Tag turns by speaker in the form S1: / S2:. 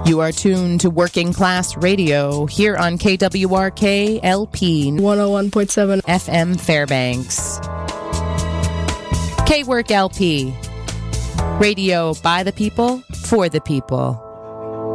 S1: You are tuned to Working Class Radio here on KWRK LP
S2: 101.7
S1: FM Fairbanks. KWork LP. Radio by the people, for the people.